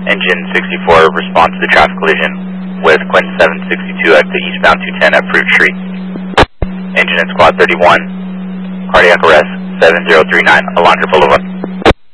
Engine 64, respond to the traffic collision with Quentin 762 at the eastbound 210 at Fruit Street. Engine at Squad 31, cardiac arrest 7039 Alondra Boulevard.